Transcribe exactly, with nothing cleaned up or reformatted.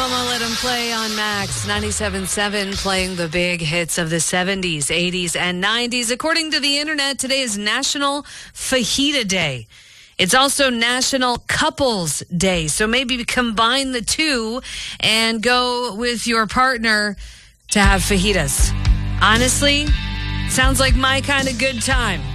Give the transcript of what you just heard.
Cuomo, Let Him Play on Max ninety-seven point seven, playing the big hits of the seventies, eighties, and nineties. According to the internet, today is National Fajita Day. It's also National Couples Day. So maybe combine the two and go with your partner to have fajitas. Honestly, sounds like my kind of good time.